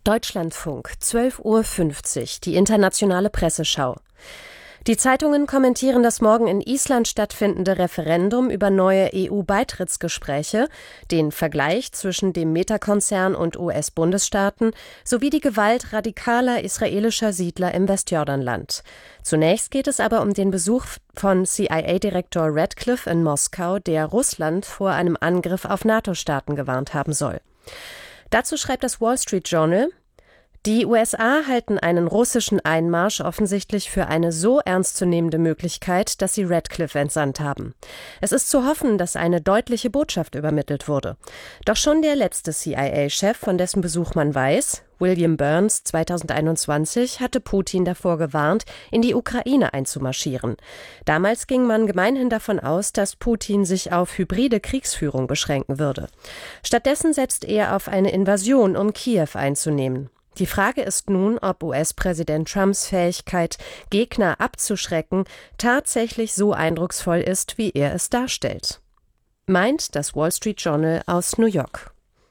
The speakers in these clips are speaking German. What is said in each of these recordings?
Deutschlandfunk, 12:50 Uhr, die internationale Presseschau. Die Zeitungen kommentieren das morgen in Island stattfindende Referendum über neue EU-Beitrittsgespräche, den Vergleich zwischen dem Meta-Konzern und US-Bundesstaaten sowie die Gewalt radikaler israelischer Siedler im Westjordanland. Zunächst geht es aber um den Besuch von CIA-Direktor Ratcliffe in Moskau, der Russland vor einem Angriff auf NATO-Staaten gewarnt haben soll. Dazu schreibt das Wall Street Journal: Die USA halten einen russischen Einmarsch offensichtlich für eine so ernstzunehmende Möglichkeit, dass sie Ratcliffe entsandt haben. Es ist zu hoffen, dass eine deutliche Botschaft übermittelt wurde. Doch schon der letzte CIA-Chef, von dessen Besuch man weiß, William Burns 2021, hatte Putin davor gewarnt, in die Ukraine einzumarschieren. Damals ging man gemeinhin davon aus, dass Putin sich auf hybride Kriegsführung beschränken würde. Stattdessen setzt er auf eine Invasion, um Kiew einzunehmen. Die Frage ist nun, ob US-Präsident Trumps Fähigkeit, Gegner abzuschrecken, tatsächlich so eindrucksvoll ist, wie er es darstellt. Meint das Wall Street Journal aus New York.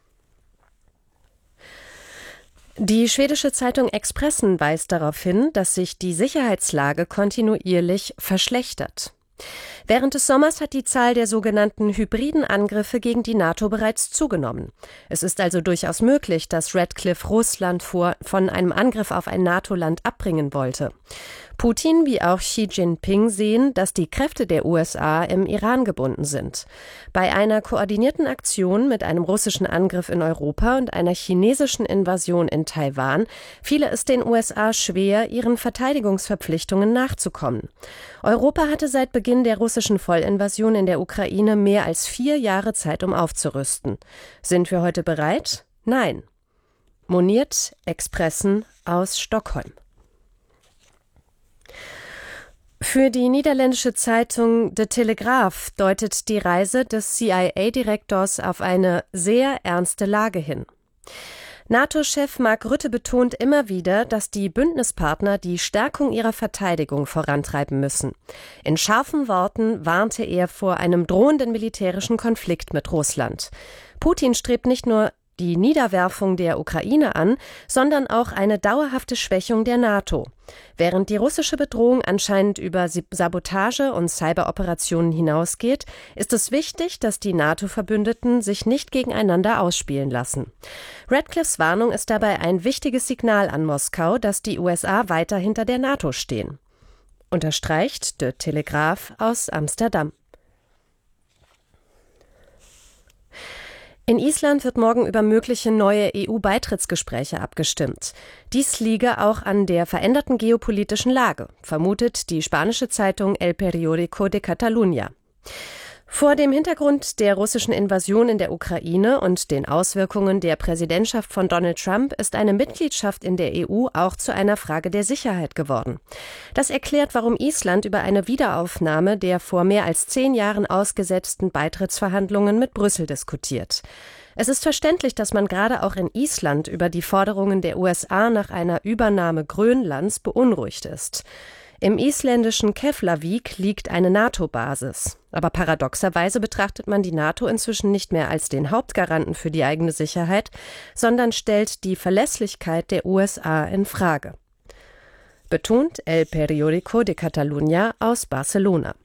Die schwedische Zeitung Expressen weist darauf hin, dass sich die Sicherheitslage kontinuierlich verschlechtert. Während des Sommers hat die Zahl der sogenannten hybriden Angriffe gegen die NATO bereits zugenommen. Es ist also durchaus möglich, dass Ratcliffe Russland von einem Angriff auf ein NATO-Land abbringen wollte. Putin wie auch Xi Jinping sehen, dass die Kräfte der USA im Iran gebunden sind. Bei einer koordinierten Aktion mit einem russischen Angriff in Europa und einer chinesischen Invasion in Taiwan fiele es den USA schwer, ihren Verteidigungsverpflichtungen nachzukommen. Europa hatte seit Beginn der russischen Vollinvasion in der Ukraine mehr als 4 Jahre Zeit, um aufzurüsten. Sind wir heute bereit? Nein. Moniert Expressen aus Stockholm. Für die niederländische Zeitung De Telegraaf deutet die Reise des CIA-Direktors auf eine sehr ernste Lage hin. NATO-Chef Mark Rutte betont immer wieder, dass die Bündnispartner die Stärkung ihrer Verteidigung vorantreiben müssen. In scharfen Worten warnte er vor einem drohenden militärischen Konflikt mit Russland. Putin strebt nicht nur die Niederwerfung der Ukraine an, sondern auch eine dauerhafte Schwächung der NATO. Während die russische Bedrohung anscheinend über Sabotage und Cyberoperationen hinausgeht, ist es wichtig, dass die NATO-Verbündeten sich nicht gegeneinander ausspielen lassen. Ratcliffes Warnung ist dabei ein wichtiges Signal an Moskau, dass die USA weiter hinter der NATO stehen. Unterstreicht De Telegraaf aus Amsterdam. In Island wird morgen über mögliche neue EU-Beitrittsgespräche abgestimmt. Dies liege auch an der veränderten geopolitischen Lage, vermutet die spanische Zeitung El Periódico de Catalunya. Vor dem Hintergrund der russischen Invasion in der Ukraine und den Auswirkungen der Präsidentschaft von Donald Trump ist eine Mitgliedschaft in der EU auch zu einer Frage der Sicherheit geworden. Das erklärt, warum Island über eine Wiederaufnahme der vor mehr als 10 Jahren ausgesetzten Beitrittsverhandlungen mit Brüssel diskutiert. Es ist verständlich, dass man gerade auch in Island über die Forderungen der USA nach einer Übernahme Grönlands beunruhigt ist. Im isländischen Keflavik liegt eine NATO-Basis. Aber paradoxerweise betrachtet man die NATO inzwischen nicht mehr als den Hauptgaranten für die eigene Sicherheit, sondern stellt die Verlässlichkeit der USA in Frage. Betont El Periódico de Catalunya aus Barcelona.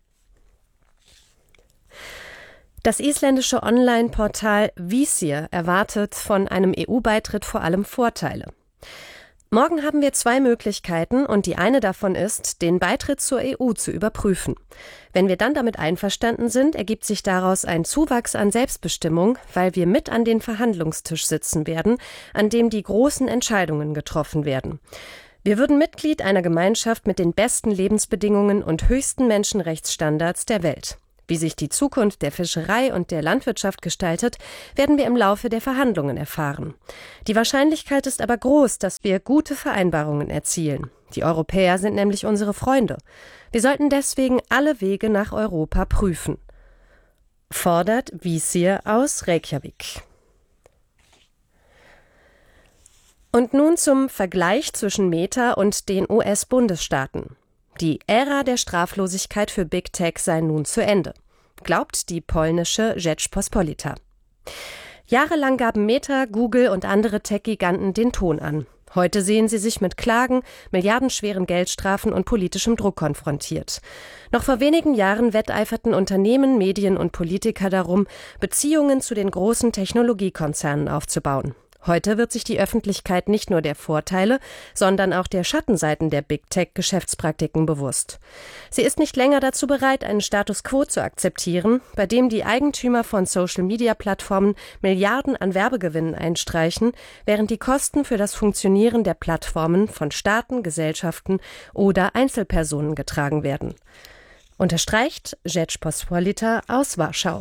Das isländische Online-Portal Vísir erwartet von einem EU-Beitritt vor allem Vorteile. Morgen haben wir 2 Möglichkeiten und die eine davon ist, den Beitritt zur EU zu überprüfen. Wenn wir dann damit einverstanden sind, ergibt sich daraus ein Zuwachs an Selbstbestimmung, weil wir mit an den Verhandlungstisch sitzen werden, an dem die großen Entscheidungen getroffen werden. Wir würden Mitglied einer Gemeinschaft mit den besten Lebensbedingungen und höchsten Menschenrechtsstandards der Welt. Wie sich die Zukunft der Fischerei und der Landwirtschaft gestaltet, werden wir im Laufe der Verhandlungen erfahren. Die Wahrscheinlichkeit ist aber groß, dass wir gute Vereinbarungen erzielen. Die Europäer sind nämlich unsere Freunde. Wir sollten deswegen alle Wege nach Europa prüfen. Fordert Vísir aus Reykjavik. Und nun zum Vergleich zwischen Meta und den US-Bundesstaaten. Die Ära der Straflosigkeit für Big Tech sei nun zu Ende, glaubt die polnische Rzeczpospolita. Jahrelang gaben Meta, Google und andere Tech-Giganten den Ton an. Heute sehen sie sich mit Klagen, milliardenschweren Geldstrafen und politischem Druck konfrontiert. Noch vor wenigen Jahren wetteiferten Unternehmen, Medien und Politiker darum, Beziehungen zu den großen Technologiekonzernen aufzubauen. Heute wird sich die Öffentlichkeit nicht nur der Vorteile, sondern auch der Schattenseiten der Big-Tech-Geschäftspraktiken bewusst. Sie ist nicht länger dazu bereit, einen Status quo zu akzeptieren, bei dem die Eigentümer von Social-Media-Plattformen Milliarden an Werbegewinnen einstreichen, während die Kosten für das Funktionieren der Plattformen von Staaten, Gesellschaften oder Einzelpersonen getragen werden. Unterstreicht Rzeczpospolita aus Warschau.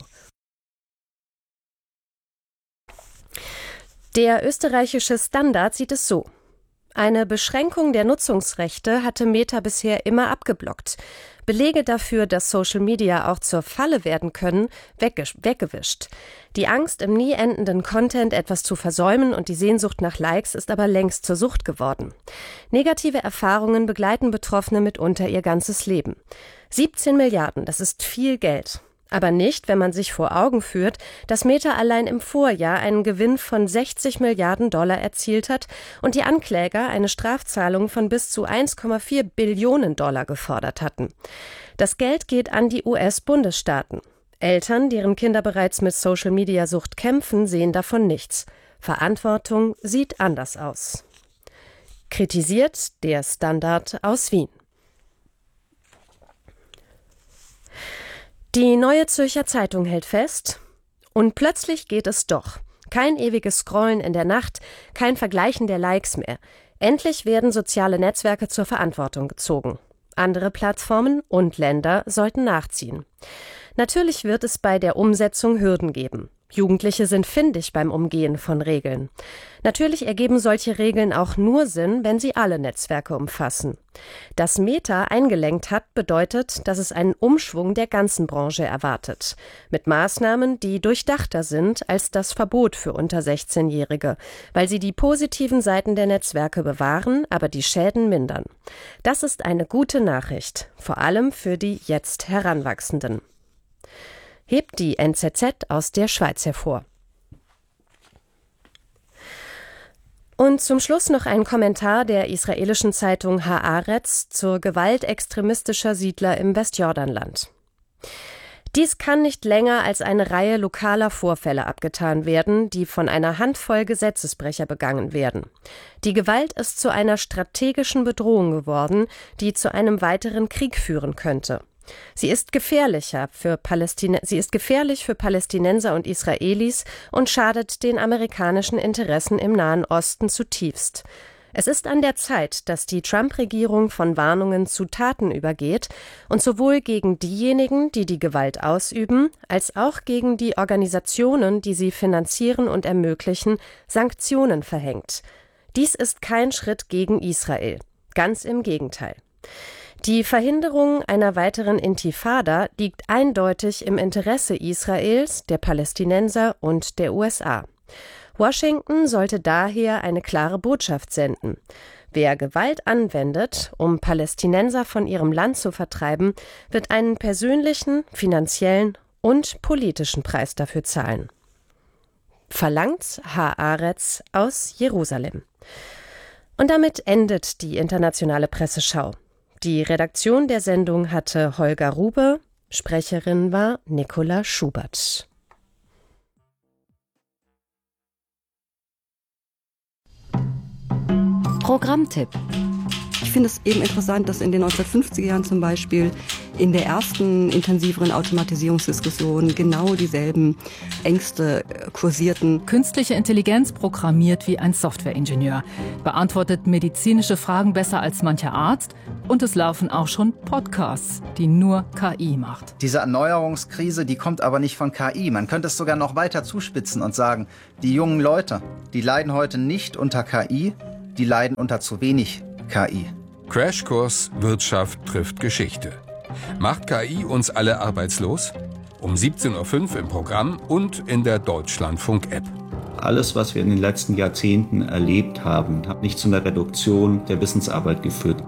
Der österreichische Standard sieht es so. Eine Beschränkung der Nutzungsrechte hatte Meta bisher immer abgeblockt. Belege dafür, dass Social Media auch zur Falle werden können, weggewischt. Die Angst, im nie endenden Content etwas zu versäumen und die Sehnsucht nach Likes ist aber längst zur Sucht geworden. Negative Erfahrungen begleiten Betroffene mitunter ihr ganzes Leben. 17 Milliarden, das ist viel Geld. Aber nicht, wenn man sich vor Augen führt, dass Meta allein im Vorjahr einen Gewinn von 60 Milliarden Dollar erzielt hat und die Ankläger eine Strafzahlung von bis zu 1,4 Billionen Dollar gefordert hatten. Das Geld geht an die US-Bundesstaaten. Eltern, deren Kinder bereits mit Social-Media-Sucht kämpfen, sehen davon nichts. Verantwortung sieht anders aus. Kritisiert der Standard aus Wien. Die Neue Zürcher Zeitung hält fest, und plötzlich geht es doch. Kein ewiges Scrollen in der Nacht, kein Vergleichen der Likes mehr. Endlich werden soziale Netzwerke zur Verantwortung gezogen. Andere Plattformen und Länder sollten nachziehen. Natürlich wird es bei der Umsetzung Hürden geben. Jugendliche sind findig beim Umgehen von Regeln. Natürlich ergeben solche Regeln auch nur Sinn, wenn sie alle Netzwerke umfassen. Dass Meta eingelenkt hat, bedeutet, dass es einen Umschwung der ganzen Branche erwartet. Mit Maßnahmen, die durchdachter sind als das Verbot für unter 16-Jährige, weil sie die positiven Seiten der Netzwerke bewahren, aber die Schäden mindern. Das ist eine gute Nachricht, vor allem für die jetzt Heranwachsenden. Hebt die NZZ aus der Schweiz hervor. Und zum Schluss noch ein Kommentar der israelischen Zeitung Haaretz zur Gewalt extremistischer Siedler im Westjordanland. Dies kann nicht länger als eine Reihe lokaler Vorfälle abgetan werden, die von einer Handvoll Gesetzesbrecher begangen werden. Die Gewalt ist zu einer strategischen Bedrohung geworden, die zu einem weiteren Krieg führen könnte. Sie ist gefährlich für Palästinenser und Israelis und schadet den amerikanischen Interessen im Nahen Osten zutiefst. Es ist an der Zeit, dass die Trump-Regierung von Warnungen zu Taten übergeht und sowohl gegen diejenigen, die die Gewalt ausüben, als auch gegen die Organisationen, die sie finanzieren und ermöglichen, Sanktionen verhängt. Dies ist kein Schritt gegen Israel. Ganz im Gegenteil. Die Verhinderung einer weiteren Intifada liegt eindeutig im Interesse Israels, der Palästinenser und der USA. Washington sollte daher eine klare Botschaft senden. Wer Gewalt anwendet, um Palästinenser von ihrem Land zu vertreiben, wird einen persönlichen, finanziellen und politischen Preis dafür zahlen. Verlangt Haaretz aus Jerusalem. Und damit endet die internationale Presseschau. Die Redaktion der Sendung hatte Holger Rube, Sprecherin war Nicola Schubert. Programmtipp. Ich finde es eben interessant, dass in den 1950er Jahren zum Beispiel in der ersten intensiveren Automatisierungsdiskussion genau dieselben Ängste kursierten. Künstliche Intelligenz programmiert wie ein Softwareingenieur, beantwortet medizinische Fragen besser als mancher Arzt und es laufen auch schon Podcasts, die nur KI macht. Diese Erneuerungskrise, die kommt aber nicht von KI. Man könnte es sogar noch weiter zuspitzen und sagen, die jungen Leute, die leiden heute nicht unter KI, die leiden unter zu wenig KI. Crashkurs Wirtschaft trifft Geschichte. Macht KI uns alle arbeitslos? Um 17.05 Uhr im Programm und in der Deutschlandfunk-App. Alles, was wir in den letzten Jahrzehnten erlebt haben, hat nicht zu einer Reduktion der Wissensarbeit geführt.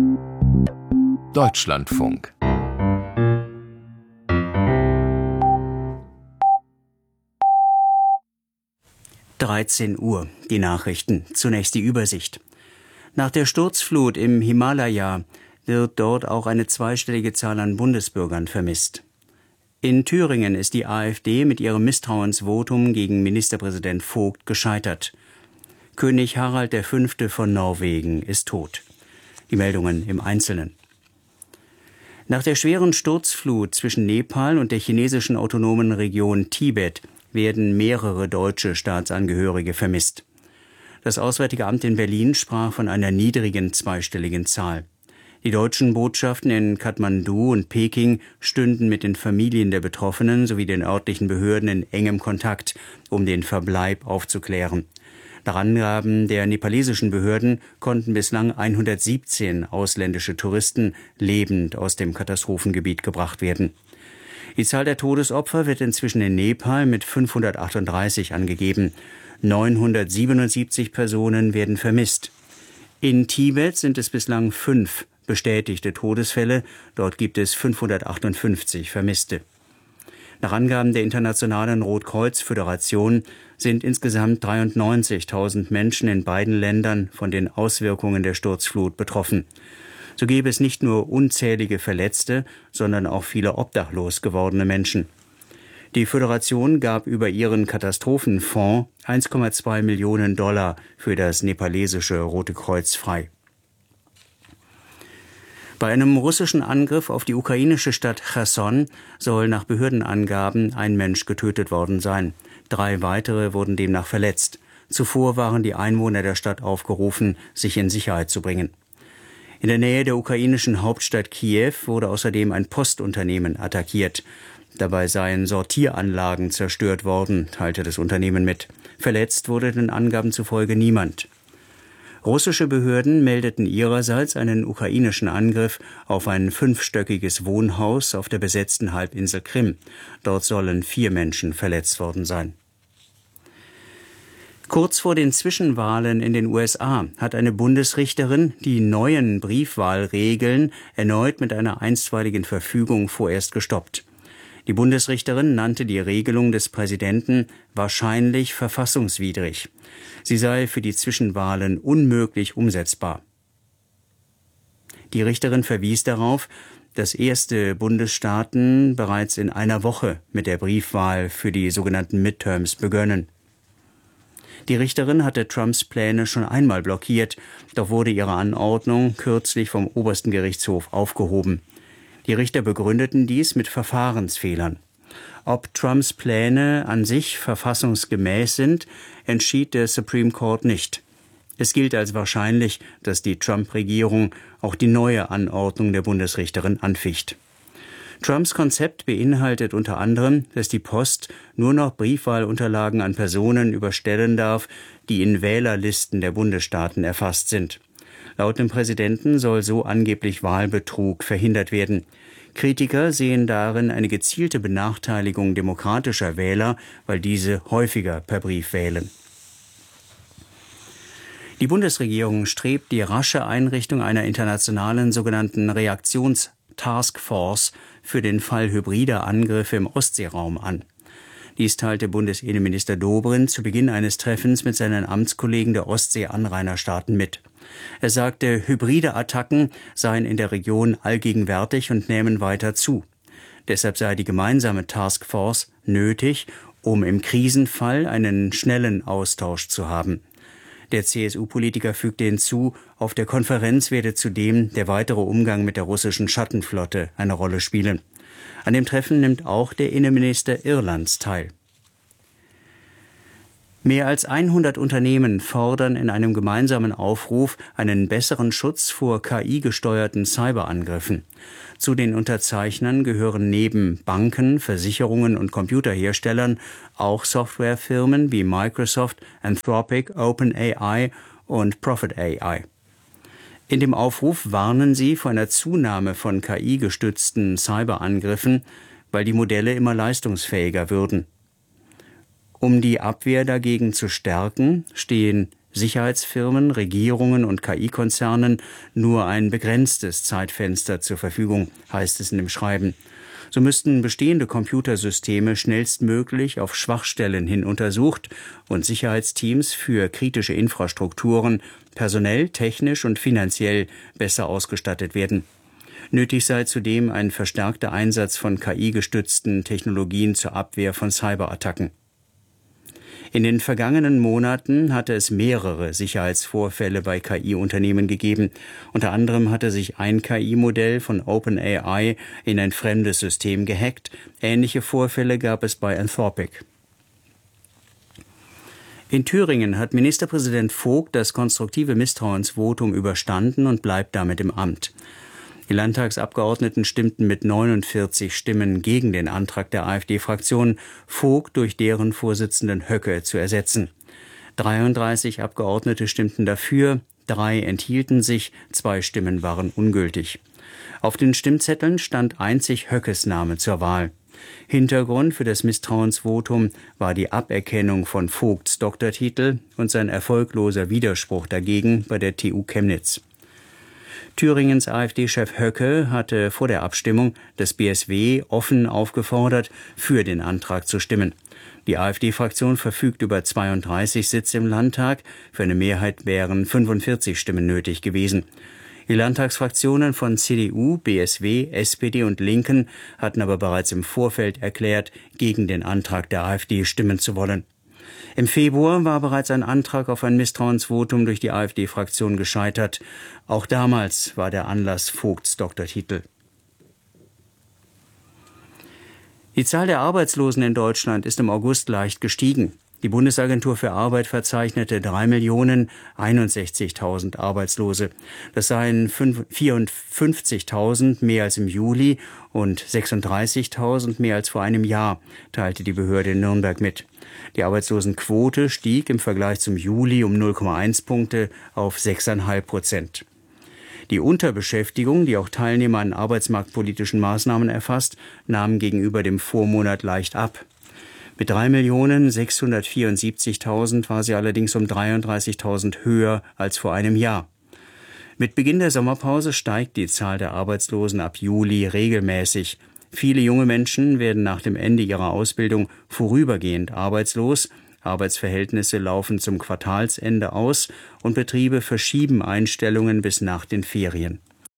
Deutschlandfunk. 13 Uhr, die Nachrichten. Zunächst die Übersicht. Nach der Sturzflut im Himalaya wird dort auch eine zweistellige Zahl an Bundesbürgern vermisst. In Thüringen ist die AfD mit ihrem Misstrauensvotum gegen Ministerpräsident Vogt gescheitert. König Harald V. von Norwegen ist tot. Die Meldungen im Einzelnen. Nach der schweren Sturzflut zwischen Nepal und der chinesischen autonomen Region Tibet werden mehrere deutsche Staatsangehörige vermisst. Das Auswärtige Amt in Berlin sprach von einer niedrigen zweistelligen Zahl. Die deutschen Botschaften in Kathmandu und Peking stünden mit den Familien der Betroffenen sowie den örtlichen Behörden in engem Kontakt, um den Verbleib aufzuklären. Nach Angaben der nepalesischen Behörden konnten bislang 117 ausländische Touristen lebend aus dem Katastrophengebiet gebracht werden. Die Zahl der Todesopfer wird inzwischen in Nepal mit 538 angegeben. 977 Personen werden vermisst. In Tibet sind es bislang 5 bestätigte Todesfälle. Dort gibt es 558 Vermisste. Nach Angaben der Internationalen Rotkreuz-Föderation sind insgesamt 93.000 Menschen in beiden Ländern von den Auswirkungen der Sturzflut betroffen. So gäbe es nicht nur unzählige Verletzte, sondern auch viele obdachlos gewordene Menschen. Die Föderation gab über ihren Katastrophenfonds 1,2 Millionen $ für das nepalesische Rote Kreuz frei. Bei einem russischen Angriff auf die ukrainische Stadt Cherson soll nach Behördenangaben ein Mensch getötet worden sein. 3 weitere wurden demnach verletzt. Zuvor waren die Einwohner der Stadt aufgerufen, sich in Sicherheit zu bringen. In der Nähe der ukrainischen Hauptstadt Kiew wurde außerdem ein Postunternehmen attackiert. Dabei seien Sortieranlagen zerstört worden, teilte das Unternehmen mit. Verletzt wurde den Angaben zufolge niemand. Russische Behörden meldeten ihrerseits einen ukrainischen Angriff auf ein 5-stöckiges Wohnhaus auf der besetzten Halbinsel Krim. Dort sollen 4 Menschen verletzt worden sein. Kurz vor den Zwischenwahlen in den USA hat eine Bundesrichterin die neuen Briefwahlregeln erneut mit einer einstweiligen Verfügung vorerst gestoppt. Die Bundesrichterin nannte die Regelung des Präsidenten wahrscheinlich verfassungswidrig. Sie sei für die Zwischenwahlen unmöglich umsetzbar. Die Richterin verwies darauf, dass erste Bundesstaaten bereits in einer Woche mit der Briefwahl für die sogenannten Midterms begönnen. Die Richterin hatte Trumps Pläne schon einmal blockiert, doch wurde ihre Anordnung kürzlich vom obersten Gerichtshof aufgehoben. Die Richter begründeten dies mit Verfahrensfehlern. Ob Trumps Pläne an sich verfassungsgemäß sind, entschied der Supreme Court nicht. Es gilt als wahrscheinlich, dass die Trump-Regierung auch die neue Anordnung der Bundesrichterin anficht. Trumps Konzept beinhaltet unter anderem, dass die Post nur noch Briefwahlunterlagen an Personen überstellen darf, die in Wählerlisten der Bundesstaaten erfasst sind. Laut dem Präsidenten soll so angeblich Wahlbetrug verhindert werden. Kritiker sehen darin eine gezielte Benachteiligung demokratischer Wähler, weil diese häufiger per Brief wählen. Die Bundesregierung strebt die rasche Einrichtung einer internationalen sogenannten Reaktionstaskforce für den Fall hybrider Angriffe im Ostseeraum an. Dies teilte Bundesinnenminister Dobrindt zu Beginn eines Treffens mit seinen Amtskollegen der Ostsee-Anrainerstaaten mit. Er sagte, hybride Attacken seien in der Region allgegenwärtig und nähmen weiter zu. Deshalb sei die gemeinsame Taskforce nötig, um im Krisenfall einen schnellen Austausch zu haben. Der CSU-Politiker fügte hinzu, auf der Konferenz werde zudem der weitere Umgang mit der russischen Schattenflotte eine Rolle spielen. An dem Treffen nimmt auch der Innenminister Irlands teil. Mehr als 100 Unternehmen fordern in einem gemeinsamen Aufruf einen besseren Schutz vor KI-gesteuerten Cyberangriffen. Zu den Unterzeichnern gehören neben Banken, Versicherungen und Computerherstellern auch Softwarefirmen wie Microsoft, Anthropic, OpenAI und Prophet AI. In dem Aufruf warnen sie vor einer Zunahme von KI-gestützten Cyberangriffen, weil die Modelle immer leistungsfähiger würden. Um die Abwehr dagegen zu stärken, stehen Sicherheitsfirmen, Regierungen und KI-Konzernen nur ein begrenztes Zeitfenster zur Verfügung, heißt es in dem Schreiben. So müssten bestehende Computersysteme schnellstmöglich auf Schwachstellen hin untersucht und Sicherheitsteams für kritische Infrastrukturen personell, technisch und finanziell besser ausgestattet werden. Nötig sei zudem ein verstärkter Einsatz von KI-gestützten Technologien zur Abwehr von Cyberattacken. In den vergangenen Monaten hatte es mehrere Sicherheitsvorfälle bei KI-Unternehmen gegeben. Unter anderem hatte sich ein KI-Modell von OpenAI in ein fremdes System gehackt. Ähnliche Vorfälle gab es bei Anthropic. In Thüringen hat Ministerpräsident Vogt das konstruktive Misstrauensvotum überstanden und bleibt damit im Amt. Die Landtagsabgeordneten stimmten mit 49 Stimmen gegen den Antrag der AfD-Fraktion, Vogt durch deren Vorsitzenden Höcke zu ersetzen. 33 Abgeordnete stimmten dafür, 3 enthielten sich, 2 Stimmen waren ungültig. Auf den Stimmzetteln stand einzig Höckes Name zur Wahl. Hintergrund für das Misstrauensvotum war die Aberkennung von Vogts Doktortitel und sein erfolgloser Widerspruch dagegen bei der TU Chemnitz. Thüringens AfD-Chef Höcke hatte vor der Abstimmung das BSW offen aufgefordert, für den Antrag zu stimmen. Die AfD-Fraktion verfügt über 32 Sitze im Landtag. Für eine Mehrheit wären 45 Stimmen nötig gewesen. Die Landtagsfraktionen von CDU, BSW, SPD und Linken hatten aber bereits im Vorfeld erklärt, gegen den Antrag der AfD stimmen zu wollen. Im Februar war bereits ein Antrag auf ein Misstrauensvotum durch die AfD-Fraktion gescheitert. Auch damals war der Anlass Vogts Doktortitel. Die Zahl der Arbeitslosen in Deutschland ist im August leicht gestiegen. Die Bundesagentur für Arbeit verzeichnete 3.061.000 Arbeitslose. Das seien 54.000 mehr als im Juli und 36.000 mehr als vor einem Jahr, teilte die Behörde in Nürnberg mit. Die Arbeitslosenquote stieg im Vergleich zum Juli um 0,1 Punkte auf 6,5%. Die Unterbeschäftigung, die auch Teilnehmer an arbeitsmarktpolitischen Maßnahmen erfasst, nahm gegenüber dem Vormonat leicht ab. Mit 3.674.000 war sie allerdings um 33.000 höher als vor einem Jahr. Mit Beginn der Sommerpause steigt die Zahl der Arbeitslosen ab Juli regelmäßig. Viele junge Menschen werden nach dem Ende ihrer Ausbildung vorübergehend arbeitslos. Arbeitsverhältnisse laufen zum Quartalsende aus und Betriebe verschieben Einstellungen bis nach den Ferien.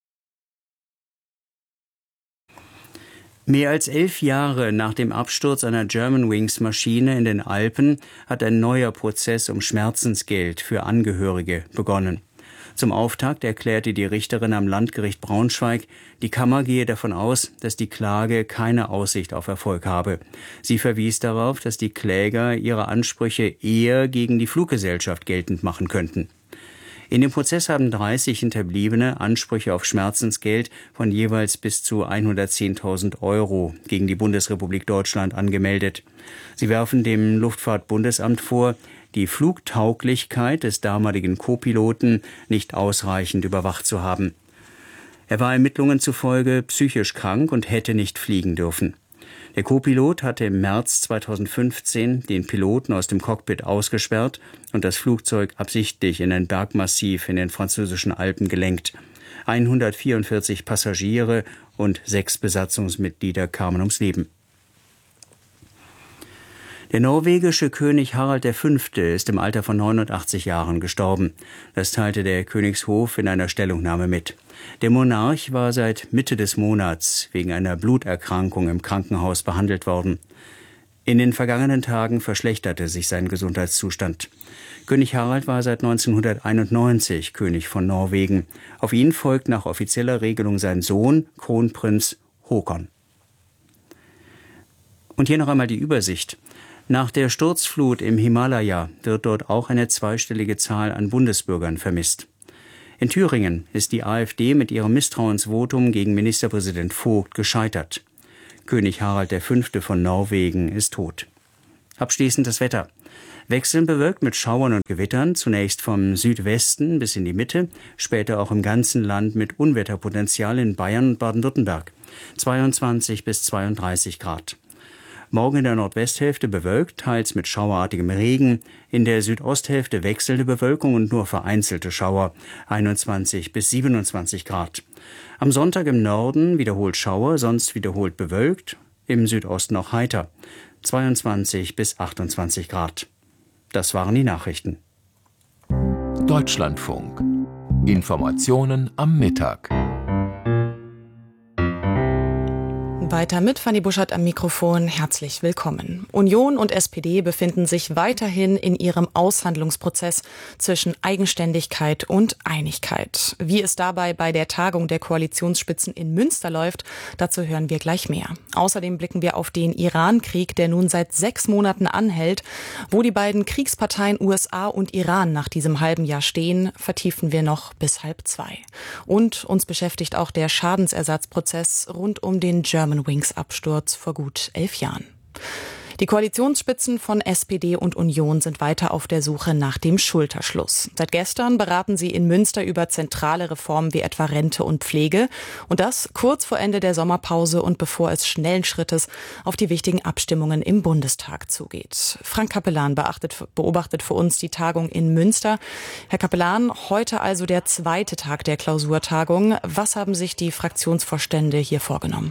Mehr als 11 Jahre nach dem Absturz einer Germanwings-Maschine in den Alpen hat ein neuer Prozess um Schmerzensgeld für Angehörige begonnen. Zum Auftakt erklärte die Richterin am Landgericht Braunschweig, die Kammer gehe davon aus, dass die Klage keine Aussicht auf Erfolg habe. Sie verwies darauf, dass die Kläger ihre Ansprüche eher gegen die Fluggesellschaft geltend machen könnten. In dem Prozess haben 30 Hinterbliebene Ansprüche auf Schmerzensgeld von jeweils bis zu 110.000 € gegen die Bundesrepublik Deutschland angemeldet. Sie werfen dem Luftfahrtbundesamt vor, die Flugtauglichkeit des damaligen Co-Piloten nicht ausreichend überwacht zu haben. Er war Ermittlungen zufolge psychisch krank und hätte nicht fliegen dürfen. Der Co-Pilot hatte im März 2015 den Piloten aus dem Cockpit ausgesperrt und das Flugzeug absichtlich in ein Bergmassiv in den französischen Alpen gelenkt. 144 Passagiere und 6 Besatzungsmitglieder kamen ums Leben. Der norwegische König Harald V. ist im Alter von 89 Jahren gestorben. Das teilte der Königshof in einer Stellungnahme mit. Der Monarch war seit Mitte des Monats wegen einer Bluterkrankung im Krankenhaus behandelt worden. In den vergangenen Tagen verschlechterte sich sein Gesundheitszustand. König Harald war seit 1991 König von Norwegen. Auf ihn folgt nach offizieller Regelung sein Sohn, Kronprinz Håkon. Und hier noch einmal die Übersicht. Nach der Sturzflut im Himalaya wird dort auch eine zweistellige Zahl an Bundesbürgern vermisst. In Thüringen ist die AfD mit ihrem Misstrauensvotum gegen Ministerpräsident Vogt gescheitert. König Harald V. von Norwegen ist tot. Abschließend das Wetter. Wechselnd bewölkt mit Schauern und Gewittern, zunächst vom Südwesten bis in die Mitte, später auch im ganzen Land mit Unwetterpotenzial in Bayern und Baden-Württemberg. 22 bis 32 Grad. Morgen in der Nordwesthälfte bewölkt, teils mit schauerartigem Regen. In der Südosthälfte wechselnde Bewölkung und nur vereinzelte Schauer, 21 bis 27 Grad. Am Sonntag im Norden wiederholt Schauer, sonst wiederholt bewölkt. Im Südosten auch heiter, 22 bis 28 Grad. Das waren die Nachrichten. Deutschlandfunk. Informationen am Mittag. Weiter mit Fanny Buschert am Mikrofon. Herzlich willkommen. Union und SPD befinden sich weiterhin in ihrem Aushandlungsprozess zwischen Eigenständigkeit und Einigkeit. Wie es dabei bei der Tagung der Koalitionsspitzen in Münster läuft, dazu hören wir gleich mehr. Außerdem blicken wir auf den Iran-Krieg, der nun seit 6 Monaten anhält. Wo die beiden Kriegsparteien USA und Iran nach diesem halben Jahr stehen, vertiefen wir noch bis 1:30. Und uns beschäftigt auch der Schadensersatzprozess rund um den Germanwings-Absturz vor gut 11 Jahren. Die Koalitionsspitzen von SPD und Union sind weiter auf der Suche nach dem Schulterschluss. Seit gestern beraten sie in Münster über zentrale Reformen wie etwa Rente und Pflege. Und das kurz vor Ende der Sommerpause und bevor es schnellen Schrittes auf die wichtigen Abstimmungen im Bundestag zugeht. Frank Capellan beobachtet für uns die Tagung in Münster. Herr Capellan, heute also der zweite Tag der Klausurtagung. Was haben sich die Fraktionsvorstände hier vorgenommen?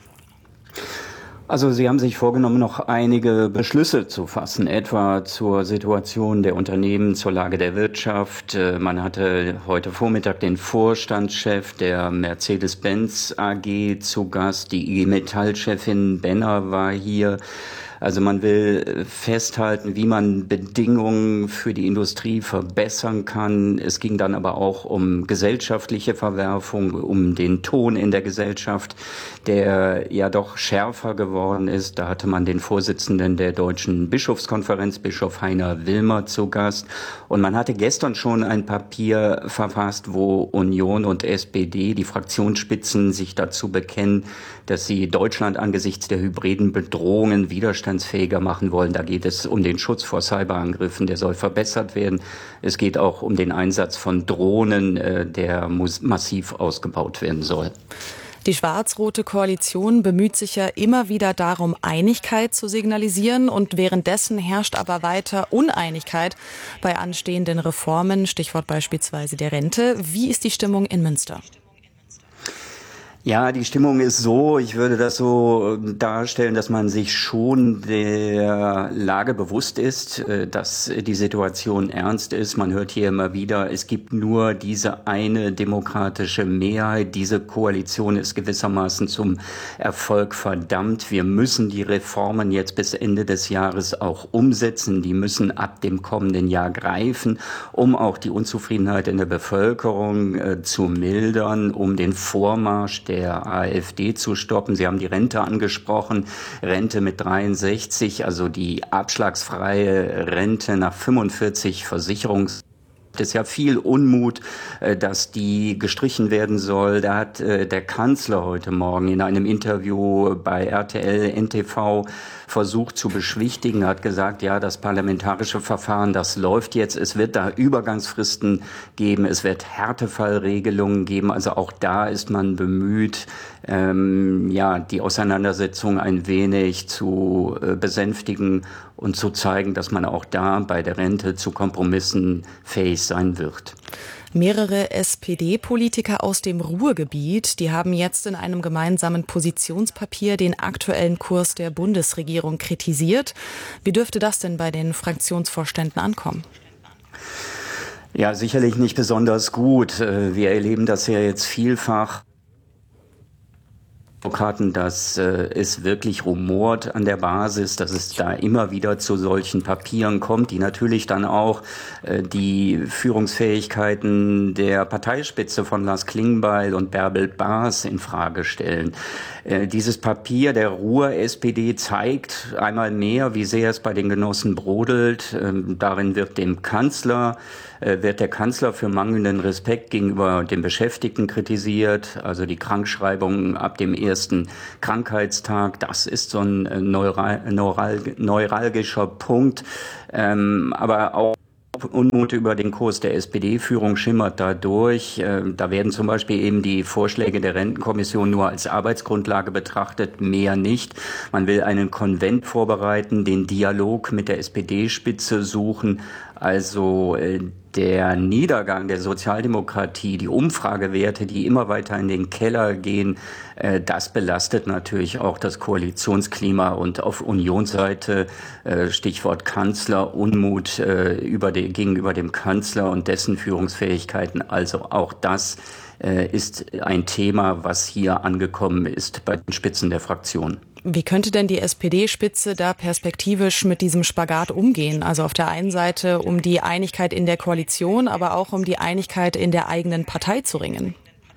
Also Sie haben sich vorgenommen, noch einige Beschlüsse zu fassen, etwa zur Situation der Unternehmen, zur Lage der Wirtschaft. Man hatte heute Vormittag den Vorstandschef der Mercedes-Benz AG zu Gast, die IG Metall-Chefin Benner war hier. Also man will festhalten, wie man Bedingungen für die Industrie verbessern kann. Es ging dann aber auch um gesellschaftliche Verwerfung, um den Ton in der Gesellschaft, der ja doch schärfer geworden ist. Da hatte man den Vorsitzenden der Deutschen Bischofskonferenz, Bischof Heiner Wilmer, zu Gast. Und man hatte gestern schon ein Papier verfasst, wo Union und SPD, die Fraktionsspitzen, sich dazu bekennen, dass sie Deutschland angesichts der hybriden Bedrohungen widerstandsfähiger machen wollen. Da geht es um den Schutz vor Cyberangriffen, der soll verbessert werden. Es geht auch um den Einsatz von Drohnen, der massiv ausgebaut werden soll. Die schwarz-rote Koalition bemüht sich ja immer wieder darum, Einigkeit zu signalisieren, und währenddessen herrscht aber weiter Uneinigkeit bei anstehenden Reformen, Stichwort beispielsweise der Rente. Wie ist die Stimmung in Münster? Ja, die Stimmung ist so, ich würde das so darstellen, dass man sich schon der Lage bewusst ist, dass die Situation ernst ist. Man hört hier immer wieder, es gibt nur diese eine demokratische Mehrheit. Diese Koalition ist gewissermaßen zum Erfolg verdammt. Wir müssen die Reformen jetzt bis Ende des Jahres auch umsetzen. Die müssen ab dem kommenden Jahr greifen, um auch die Unzufriedenheit in der Bevölkerung zu mildern, um den Vormarsch der AfD zu stoppen. Sie haben die Rente angesprochen, Rente mit 63, also die abschlagsfreie Rente nach 45 Es ist ja viel Unmut, dass die gestrichen werden soll. Da hat der Kanzler heute Morgen in einem Interview bei RTL NTV versucht zu beschwichtigen, hat gesagt, ja, das parlamentarische Verfahren, das läuft jetzt. Es wird da Übergangsfristen geben, es wird Härtefallregelungen geben. Also auch da ist man bemüht, die Auseinandersetzung ein wenig zu besänftigen und zu zeigen, dass man auch da bei der Rente zu Kompromissen fähig sein wird. Mehrere SPD-Politiker aus dem Ruhrgebiet, die haben jetzt in einem gemeinsamen Positionspapier den aktuellen Kurs der Bundesregierung kritisiert. Wie dürfte das denn bei den Fraktionsvorständen ankommen? Ja, sicherlich nicht besonders gut. Wir erleben das ja jetzt vielfach. Dass es wirklich rumort an der Basis, dass es da immer wieder zu solchen Papieren kommt, die natürlich dann auch die Führungsfähigkeiten der Parteispitze von Lars Klingbeil und Bärbel Baas in Frage stellen. Dieses Papier der Ruhr-SPD zeigt einmal mehr, wie sehr es bei den Genossen brodelt. Darin wird der Kanzler für mangelnden Respekt gegenüber den Beschäftigten kritisiert, also die Krankschreibung ab dem ersten Krankheitstag. Das ist so ein neuralgischer Punkt, aber auch Unmut über den Kurs der SPD-Führung schimmert da durch. Da werden zum Beispiel eben die Vorschläge der Rentenkommission nur als Arbeitsgrundlage betrachtet, mehr nicht. Man will einen Konvent vorbereiten, den Dialog mit der SPD-Spitze suchen. Also der Niedergang der Sozialdemokratie, die Umfragewerte, die immer weiter in den Keller gehen, das belastet natürlich auch das Koalitionsklima. Und auf Unionsseite, Stichwort Kanzler, Unmut gegenüber dem Kanzler und dessen Führungsfähigkeiten. Also auch das ist ein Thema, was hier angekommen ist bei den Spitzen der Fraktion. Wie könnte denn die SPD-Spitze da perspektivisch mit diesem Spagat umgehen? Also auf der einen Seite um die Einigkeit in der Koalition, aber auch um die Einigkeit in der eigenen Partei zu ringen.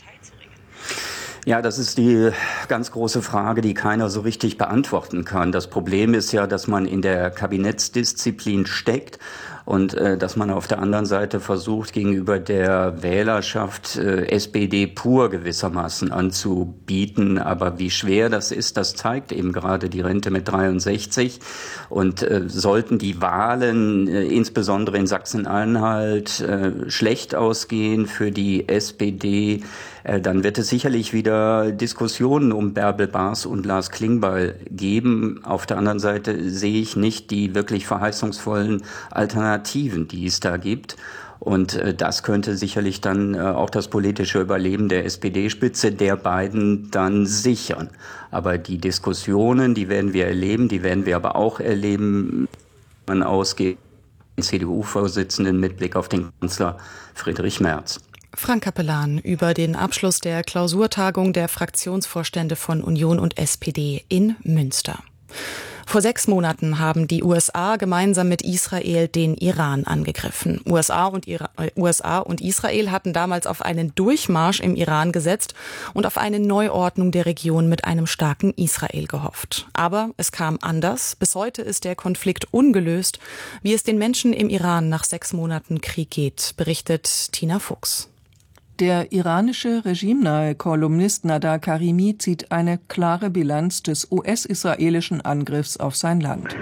Ja, das ist die ganz große Frage, die keiner so richtig beantworten kann. Das Problem ist ja, dass man in der Kabinettsdisziplin steckt und dass man auf der anderen Seite versucht, gegenüber der Wählerschaft SPD pur gewissermaßen anzubieten. Aber wie schwer das ist, das zeigt eben gerade die Rente mit 63. Und sollten die Wahlen, insbesondere in Sachsen-Anhalt, schlecht ausgehen für die SPD, dann wird es sicherlich wieder Diskussionen um Bärbel Baas und Lars Klingbeil geben. Auf der anderen Seite sehe ich nicht die wirklich verheißungsvollen Alternativen, die es da gibt. Und das könnte sicherlich dann auch das politische Überleben der SPD-Spitze der beiden dann sichern. Aber die Diskussionen, die werden wir erleben, die werden wir aber auch erleben, wenn man ausgeht, den CDU-Vorsitzenden mit Blick auf den Kanzler Friedrich Merz. Frank Capellan über den Abschluss der Klausurtagung der Fraktionsvorstände von Union und SPD in Münster. Vor 6 Monaten haben die USA gemeinsam mit Israel den Iran angegriffen. USA und Israel hatten damals auf einen Durchmarsch im Iran gesetzt und auf eine Neuordnung der Region mit einem starken Israel gehofft. Aber es kam anders. Bis heute ist der Konflikt ungelöst. Wie es den Menschen im Iran nach 6 Monaten Krieg geht, berichtet Tina Fuchs. Der iranische regimenahe Kolumnist Nader Karimi zieht eine klare Bilanz des US-israelischen Angriffs auf sein Land.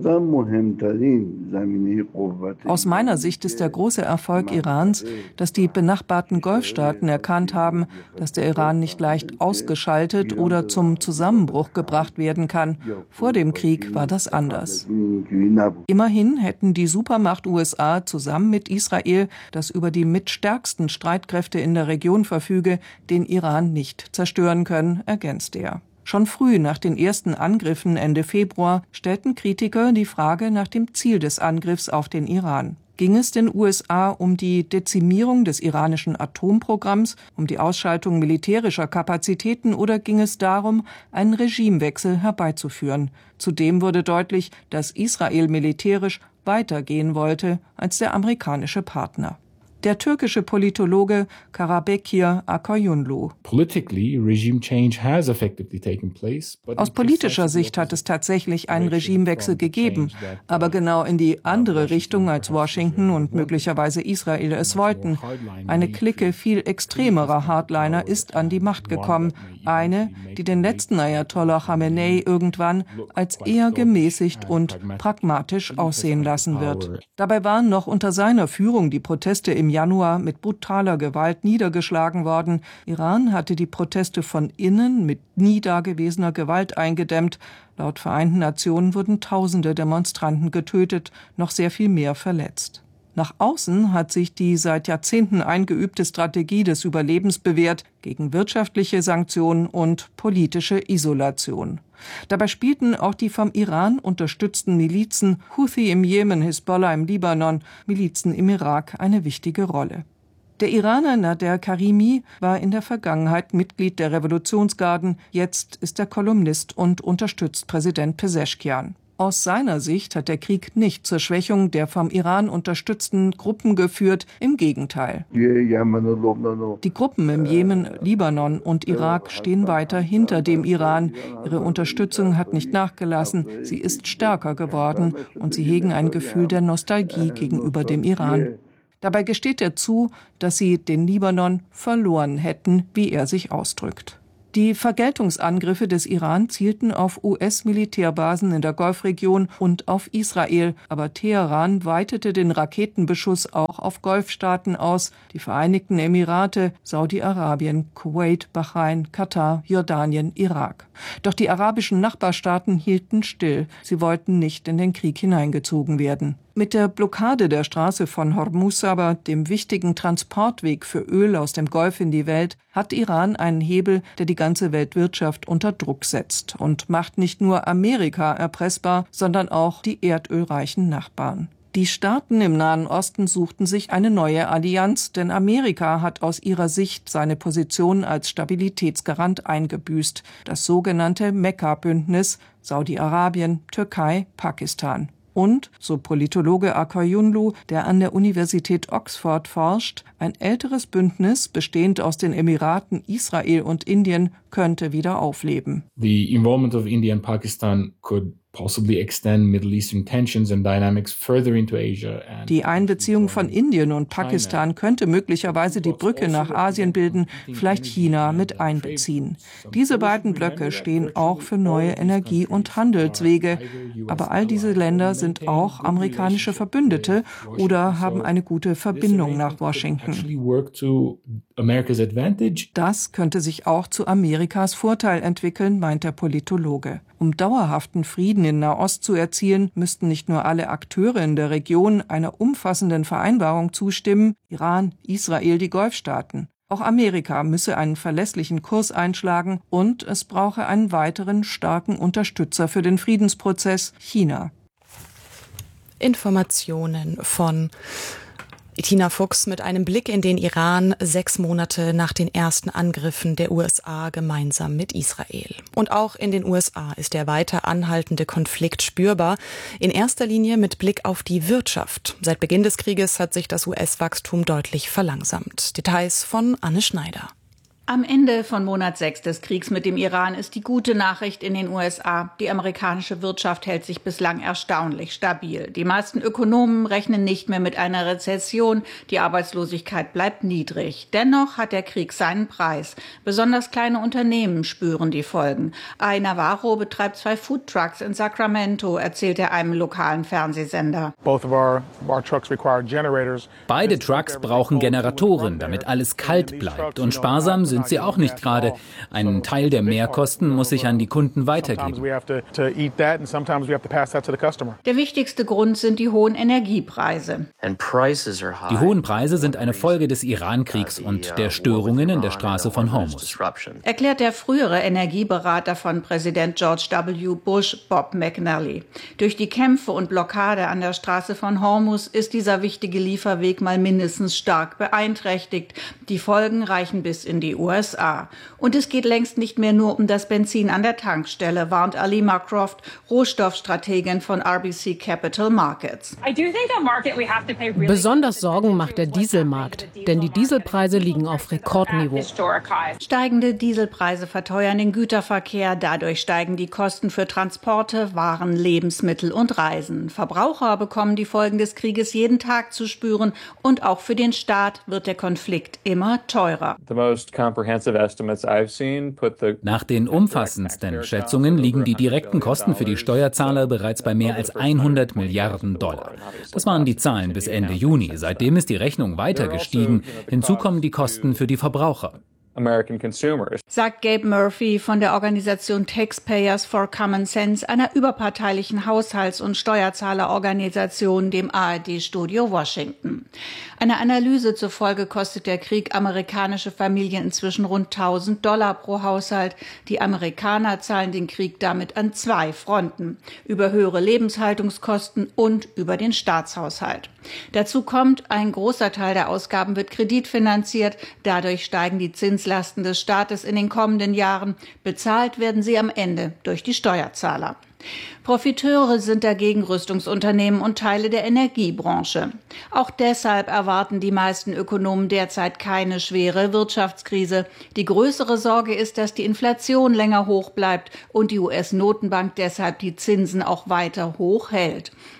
Aus meiner Sicht ist der große Erfolg Irans, dass die benachbarten Golfstaaten erkannt haben, dass der Iran nicht leicht ausgeschaltet oder zum Zusammenbruch gebracht werden kann. Vor dem Krieg war das anders. Immerhin hätten die Supermacht USA zusammen mit Israel, das über die mitstärksten Streitkräfte in der Region verfüge, den Iran nicht zerstören können, ergänzt er. Schon früh nach den ersten Angriffen Ende Februar stellten Kritiker die Frage nach dem Ziel des Angriffs auf den Iran. Ging es den USA um die Dezimierung des iranischen Atomprogramms, um die Ausschaltung militärischer Kapazitäten oder ging es darum, einen Regimewechsel herbeizuführen? Zudem wurde deutlich, dass Israel militärisch weitergehen wollte als der amerikanische Partner. Der türkische Politologe Karabekir Akayunlu. Aus politischer Sicht hat es tatsächlich einen Regimewechsel gegeben, aber genau in die andere Richtung, als Washington und möglicherweise Israel es wollten. Eine Clique viel extremerer Hardliner ist an die Macht gekommen, eine, die den letzten Ayatollah Khamenei irgendwann als eher gemäßigt und pragmatisch aussehen lassen wird. Dabei waren noch unter seiner Führung die Proteste im Januar mit brutaler Gewalt niedergeschlagen worden. Iran hatte die Proteste von innen mit nie dagewesener Gewalt eingedämmt. Laut Vereinten Nationen wurden Tausende Demonstranten getötet, noch sehr viel mehr verletzt. Nach außen hat sich die seit Jahrzehnten eingeübte Strategie des Überlebens bewährt gegen wirtschaftliche Sanktionen und politische Isolation. Dabei spielten auch die vom Iran unterstützten Milizen Houthi im Jemen, Hisbollah im Libanon, Milizen im Irak eine wichtige Rolle. Der Iraner Nader Karimi war in der Vergangenheit Mitglied der Revolutionsgarden, jetzt ist er Kolumnist und unterstützt Präsident Pezeshkian. Aus seiner Sicht hat der Krieg nicht zur Schwächung der vom Iran unterstützten Gruppen geführt, im Gegenteil. Die Gruppen im Jemen, Libanon und Irak stehen weiter hinter dem Iran. Ihre Unterstützung hat nicht nachgelassen, sie ist stärker geworden und sie hegen ein Gefühl der Nostalgie gegenüber dem Iran. Dabei gesteht er zu, dass sie den Libanon verloren hätten, wie er sich ausdrückt. Die Vergeltungsangriffe des Iran zielten auf US-Militärbasen in der Golfregion und auf Israel. Aber Teheran weitete den Raketenbeschuss auch auf Golfstaaten aus, die Vereinigten Emirate, Saudi-Arabien, Kuwait, Bahrain, Katar, Jordanien, Irak. Doch die arabischen Nachbarstaaten hielten still. Sie wollten nicht in den Krieg hineingezogen werden. Mit der Blockade der Straße von Hormuz aber, dem wichtigen Transportweg für Öl aus dem Golf in die Welt, hat Iran einen Hebel, der die ganze Weltwirtschaft unter Druck setzt und macht nicht nur Amerika erpressbar, sondern auch die erdölreichen Nachbarn. Die Staaten im Nahen Osten suchten sich eine neue Allianz, denn Amerika hat aus ihrer Sicht seine Position als Stabilitätsgarant eingebüßt. Das sogenannte Mekka-Bündnis Saudi-Arabien, Türkei, Pakistan. Und, so Politologe Akayunlu, der an der Universität Oxford forscht, ein älteres Bündnis, bestehend aus den Emiraten Israel und Indien, könnte wieder aufleben. The involvement of India and Pakistan could possibly extend Middle Eastern tensions and dynamics further into Asia. Die Einbeziehung von Indien und Pakistan könnte möglicherweise die Brücke nach Asien bilden, vielleicht China mit einbeziehen. Diese beiden Blöcke stehen auch für neue Energie- und Handelswege. Aber all diese Länder sind auch amerikanische Verbündete oder haben eine gute Verbindung nach Washington. Das könnte sich auch zu Amerikas Vorteil entwickeln, meint der Politologe. Um dauerhaften Frieden in Nahost zu erzielen, müssten nicht nur alle Akteure in der Region einer umfassenden Vereinbarung zustimmen, Iran, Israel, die Golfstaaten. Auch Amerika müsse einen verlässlichen Kurs einschlagen und es brauche einen weiteren starken Unterstützer für den Friedensprozess, China. Informationen von Tina Fuchs mit einem Blick in den Iran 6 Monate nach den ersten Angriffen der USA gemeinsam mit Israel. Und auch in den USA ist der weiter anhaltende Konflikt spürbar, in erster Linie mit Blick auf die Wirtschaft. Seit Beginn des Krieges hat sich das US-Wachstum deutlich verlangsamt. Details von Anne Schneider. Am Ende von Monat 6 des Kriegs mit dem Iran ist die gute Nachricht in den USA. Die amerikanische Wirtschaft hält sich bislang erstaunlich stabil. Die meisten Ökonomen rechnen nicht mehr mit einer Rezession. Die Arbeitslosigkeit bleibt niedrig. Dennoch hat der Krieg seinen Preis. Besonders kleine Unternehmen spüren die Folgen. Ai Navarro betreibt 2 Foodtrucks in Sacramento, erzählt er einem lokalen Fernsehsender. Beide Trucks brauchen Generatoren, damit alles kalt bleibt. Und sparsam sind sie auch nicht gerade. Ein Teil der Mehrkosten muss sich an die Kunden weitergeben. Der wichtigste Grund sind die hohen Energiepreise. Die hohen Preise sind eine Folge des Iran-Kriegs und der Störungen in der Straße von Hormuz. Erklärt der frühere Energieberater von Präsident George W. Bush, Bob McNally. Durch die Kämpfe und Blockade an der Straße von Hormuz ist dieser wichtige Lieferweg mal mindestens stark beeinträchtigt. Die Folgen reichen bis in die USA. Und es geht längst nicht mehr nur um das Benzin an der Tankstelle, warnt Alima Croft, Rohstoffstrategin von RBC Capital Markets. Besonders Sorgen macht der Dieselmarkt, denn die Dieselpreise liegen auf Rekordniveau. Steigende Dieselpreise verteuern den Güterverkehr, dadurch steigen die Kosten für Transporte, Waren, Lebensmittel und Reisen. Verbraucher bekommen die Folgen des Krieges jeden Tag zu spüren und auch für den Staat wird der Konflikt immer teurer. Nach den umfassendsten Schätzungen liegen die direkten Kosten für die Steuerzahler bereits bei mehr als 100 Milliarden $. Das waren die Zahlen bis Ende Juni. Seitdem ist die Rechnung weiter gestiegen. Hinzu kommen die Kosten für die Verbraucher. Sagt Gabe Murphy von der Organisation Taxpayers for Common Sense, einer überparteilichen Haushalts- und Steuerzahlerorganisation, dem ARD-Studio Washington. Eine Analyse zufolge kostet der Krieg amerikanische Familien inzwischen rund $1.000 pro Haushalt. Die Amerikaner zahlen den Krieg damit an 2 Fronten: über höhere Lebenshaltungskosten und über den Staatshaushalt. Dazu kommt, ein großer Teil der Ausgaben wird kreditfinanziert. Dadurch steigen die Zinslasten des Staates in den kommenden Jahren. Bezahlt werden sie am Ende durch die Steuerzahler. Profiteure sind dagegen Rüstungsunternehmen und Teile der Energiebranche. Auch deshalb erwarten die meisten Ökonomen derzeit keine schwere Wirtschaftskrise. Die größere Sorge ist, dass die Inflation länger hoch bleibt und die US-Notenbank deshalb die Zinsen auch weiter hoch hält.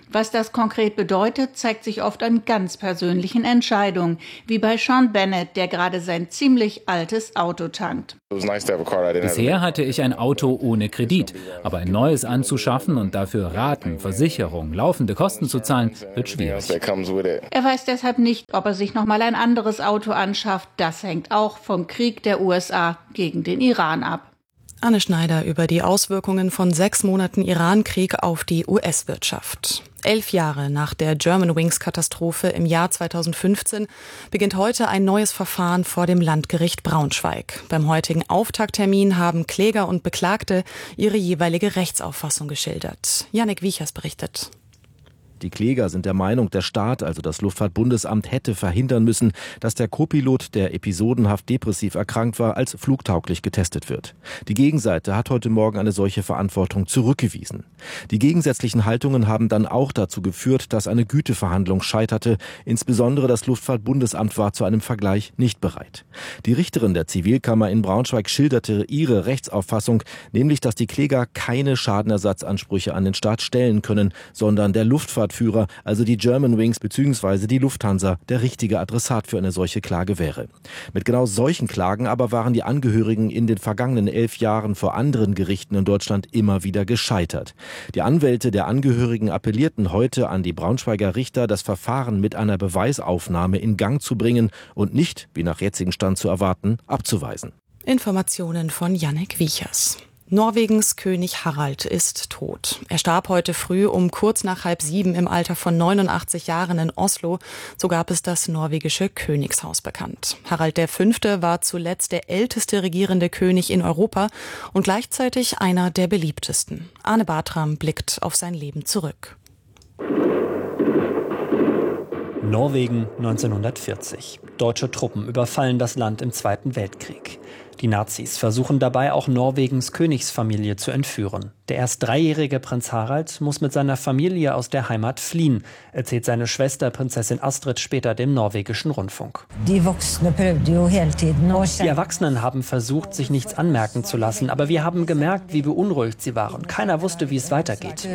Was das konkret bedeutet, zeigt sich oft an ganz persönlichen Entscheidungen, wie bei Sean Bennett, der gerade sein ziemlich altes Auto tankt. Bisher hatte ich ein Auto ohne Kredit, aber ein neues anzuschaffen und dafür Raten, Versicherung, laufende Kosten zu zahlen, wird schwierig. Er weiß deshalb nicht, ob er sich nochmal ein anderes Auto anschafft. Das hängt auch vom Krieg der USA gegen den Iran ab. Anne Schneider über die Auswirkungen von 6 Monaten Iran-Krieg auf die US-Wirtschaft. 11 Jahre nach der Germanwings-Katastrophe im Jahr 2015 beginnt heute ein neues Verfahren vor dem Landgericht Braunschweig. Beim heutigen Auftakttermin haben Kläger und Beklagte ihre jeweilige Rechtsauffassung geschildert. Jannik Wiechers berichtet. Die Kläger sind der Meinung, der Staat, also das Luftfahrtbundesamt, hätte verhindern müssen, dass der Co-Pilot, der episodenhaft depressiv erkrankt war, als flugtauglich getestet wird. Die Gegenseite hat heute Morgen eine solche Verantwortung zurückgewiesen. Die gegensätzlichen Haltungen haben dann auch dazu geführt, dass eine Güteverhandlung scheiterte. Insbesondere das Luftfahrtbundesamt war zu einem Vergleich nicht bereit. Die Richterin der Zivilkammer in Braunschweig schilderte ihre Rechtsauffassung, nämlich, dass die Kläger keine Schadenersatzansprüche an den Staat stellen können, sondern der Luftfahrtführer, also die Germanwings bzw. die Lufthansa, der richtige Adressat für eine solche Klage wäre. Mit genau solchen Klagen aber waren die Angehörigen in den vergangenen 11 Jahren vor anderen Gerichten in Deutschland immer wieder gescheitert. Die Anwälte der Angehörigen appellierten heute an die Braunschweiger Richter, das Verfahren mit einer Beweisaufnahme in Gang zu bringen und nicht, wie nach jetzigem Stand zu erwarten, abzuweisen. Informationen von Jannik Wiechers. Norwegens König Harald ist tot. Er starb heute früh um kurz nach 6:30 im Alter von 89 Jahren in Oslo. So gab es das norwegische Königshaus bekannt. Harald V. war zuletzt der älteste regierende König in Europa und gleichzeitig einer der beliebtesten. Arne Bartram blickt auf sein Leben zurück. Norwegen 1940. Deutsche Truppen überfallen das Land im Zweiten Weltkrieg. Die Nazis versuchen dabei auch Norwegens Königsfamilie zu entführen. Der erst 3-jährige Prinz Harald muss mit seiner Familie aus der Heimat fliehen, erzählt seine Schwester Prinzessin Astrid später dem norwegischen Rundfunk. Die Erwachsenen haben versucht, sich nichts anmerken zu lassen, aber wir haben gemerkt, wie beunruhigt sie waren. Keiner wusste, wie es weitergeht.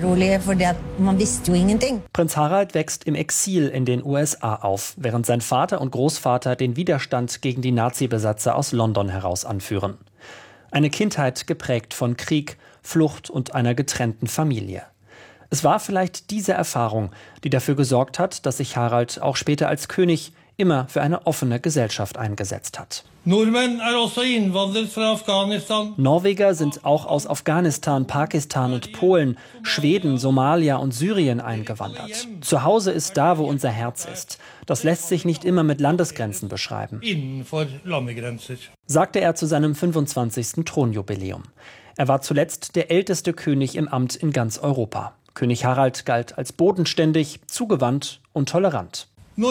Prinz Harald wächst im Exil in den USA auf, während sein Vater und Großvater den Widerstand gegen die Nazi-Besatzer aus London heraus anführen. Eine Kindheit geprägt von Krieg, Flucht und einer getrennten Familie. Es war vielleicht diese Erfahrung, die dafür gesorgt hat, dass sich Harald auch später als König immer für eine offene Gesellschaft eingesetzt hat. Norweger sind auch aus Afghanistan, Pakistan und Polen, Schweden, Somalia und Syrien eingewandert. Zu Hause ist da, wo unser Herz ist. Das lässt sich nicht immer mit Landesgrenzen beschreiben, sagte er zu seinem 25. Thronjubiläum. Er war zuletzt der älteste König im Amt in ganz Europa. König Harald galt als bodenständig, zugewandt und tolerant.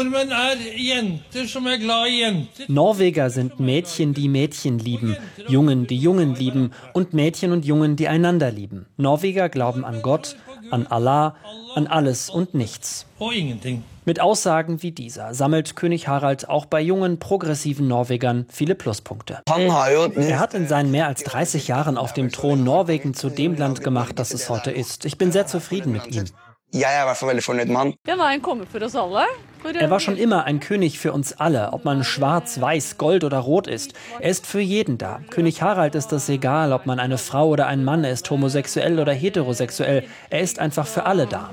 Norweger sind Mädchen, die Mädchen lieben, Jungen, die Jungen lieben und Mädchen und Jungen, die einander lieben. Norweger glauben an Gott, an Allah, an alles und nichts. Mit Aussagen wie dieser sammelt König Harald auch bei jungen, progressiven Norwegern viele Pluspunkte. Er hat in seinen mehr als 30 Jahren auf dem Thron Norwegen zu dem Land gemacht, das es heute ist. Ich bin sehr zufrieden mit ihm. Er war schon immer ein König für uns alle, ob man schwarz, weiß, gold oder rot ist. Er ist für jeden da. König Harald ist es egal, ob man eine Frau oder ein Mann ist, homosexuell oder heterosexuell. Er ist einfach für alle da.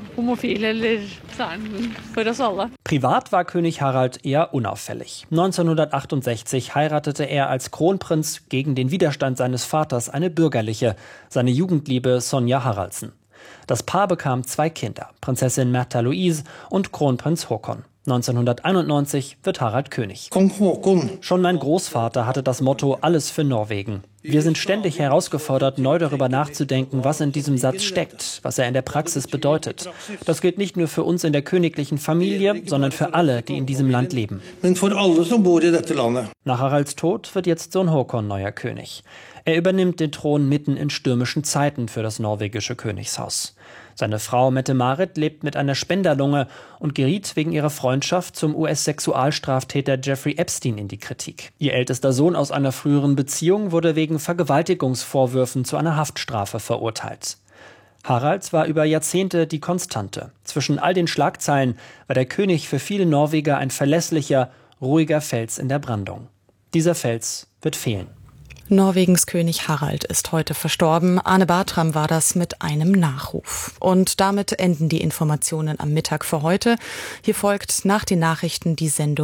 Privat war König Harald eher unauffällig. 1968 heiratete er als Kronprinz gegen den Widerstand seines Vaters eine bürgerliche, seine Jugendliebe Sonja Haraldsen. Das Paar bekam 2 Kinder, Prinzessin Märtha Louise und Kronprinz Håkon. 1991 wird Harald König. Schon mein Großvater hatte das Motto Alles für Norwegen. Wir sind ständig herausgefordert, neu darüber nachzudenken, was in diesem Satz steckt, was er in der Praxis bedeutet. Das gilt nicht nur für uns in der königlichen Familie, sondern für alle, die in diesem Land leben. Nach Haralds Tod wird jetzt Sohn Håkon neuer König. Er übernimmt den Thron mitten in stürmischen Zeiten für das norwegische Königshaus. Seine Frau Mette-Marit lebt mit einer Spenderlunge und geriet wegen ihrer Freundschaft zum US-Sexualstraftäter Jeffrey Epstein in die Kritik. Ihr ältester Sohn aus einer früheren Beziehung wurde wegen Vergewaltigungsvorwürfen zu einer Haftstrafe verurteilt. Harald war über Jahrzehnte die Konstante. Zwischen all den Schlagzeilen war der König für viele Norweger ein verlässlicher, ruhiger Fels in der Brandung. Dieser Fels wird fehlen. Norwegens König Harald ist heute verstorben. Arne Bartram war das mit einem Nachruf. Und damit enden die Informationen am Mittag für heute. Hier folgt nach den Nachrichten die Sendung